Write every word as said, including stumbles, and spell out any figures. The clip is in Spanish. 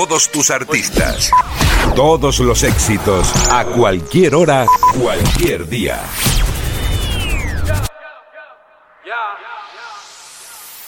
todos tus artistas. Todos los éxitos, a cualquier hora, cualquier día.